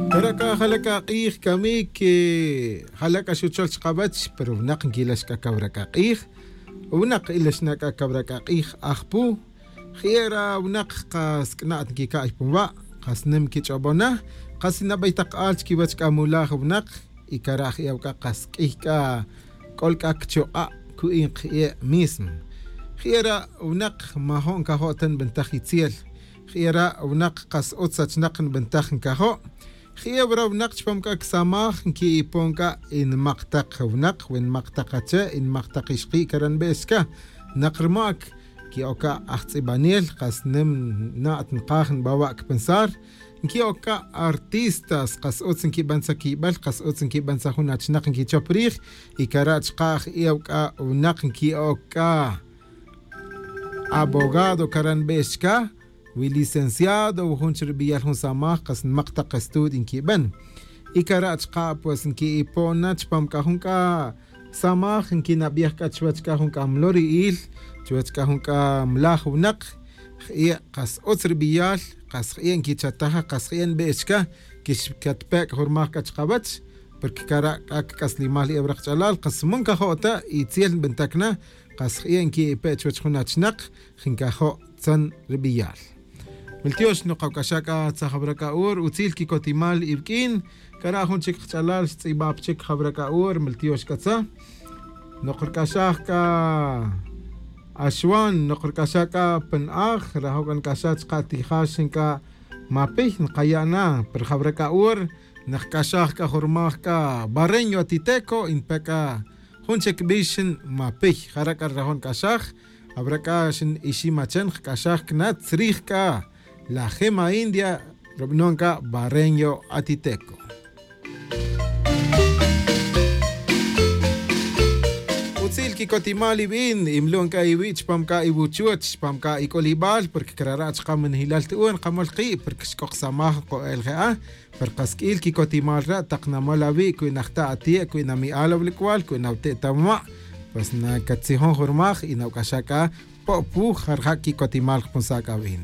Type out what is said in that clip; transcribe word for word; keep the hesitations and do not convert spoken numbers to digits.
Karaka halaka qih kami que halaka shuchol chqabach pero naq gilash ka kabraka qih unaq ilash na ka kabraka qih ahpu khiera unaq qas qnat ki ka ipunwa qasnem ki chobona qasina baytaq alch ki bach kamula unaq ikarah yawka qas qih ka kolka kchoa ku in qie mism khiera unaq mahon ka hotan bentakhitiel khiera unaq qas otsach naqn bentakh ka ho خيبرا ونقش بمكاك ساماخ كي بونكا إن مقتق ونق وإن مقتقتش إن مقتق شقي كرن بيسكا نقرماك كي أوكا أختصي بانيل قاس نم ناعت نقاخن بواك بنصار كي أوكا أرتيستاس قاس أوتسن كي بنسا كي بل قاس أوتسن كي بنسا خونا تشنقن كي تشابريخ إكارات قاخ إي أوكا ونقن كي أوكا أبوغادو كرن بيسكا وليسنسيادو وهونشر بيالهون ساماخ قسن مقتق استود إنكي بن إكارات قاب وسنكي إيبونا تشبامكا هونكا ساماخ إنكي نبيحكا تشواتكا هونكا ملوري إيل تشواتكا هونكا ملاخ ونق خيه قس أسر بيال قس خيه إنكي تشاتها قس خيه بيشكا كيش كتباك هرماخكا تشقابت برككارا كاك قس لمالي إبرق جلال قس منكا خوتا إيتيل بنتكنا قس خيه إنكي إيبا تشواتكونا تشنق خنكا خو تسن ربيال ملتيوش نقاو كشاكا تخبركا اور وتيل كي كوتيمال إبكين كراهون شك خلال سيباب شك خبركا اور ملتيوش كتسا نقر كشاكا أشوان نقر كشاكا بن آخ راهو كان كشاك قاتي خاشنكا ما بيش نقيانا پر خبركا اور نخ كشاكا خرماخكا بارينيو تيتيكو إن بكا هون شك بيشن ما بيش خركا راهون كشاك أبركا شن إشي ماتشن كشاك كنات سريخكا La Gema India, Robnonka Barreño Atiteco. Utzil ki kotimali bin, imlonka iwich pamka ibuchuch, pamka ikolibal, porque kararach qamen hilal tuan qamolqi, porque shkoq samah ko elga, per qaskil ki kotimal ra taqnamala bi ku nakhta atie ku nami alo blikwal ku nawte tamwa, pues na katsihon hurmaj inawkashaka popu kharhaki kotimal qonsaka bin.